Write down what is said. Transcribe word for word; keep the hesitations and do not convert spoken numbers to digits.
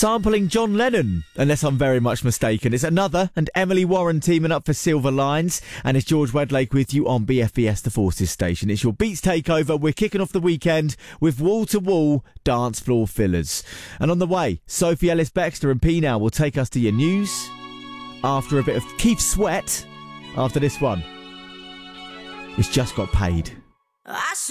sampling John Lennon, unless I'm very much mistaken. It's Another and Emily Warren teaming up for Silver Lines, and it's George Wedlake with you on B F B S The Forces station. It's your Beats Takeover. We're kicking off the weekend with wall-to-wall dance floor fillers. And on the way, Sophie Ellis-Bextor and P Now will take us to your news after a bit of Keith Sweat after this one. It's Just Got Paid. I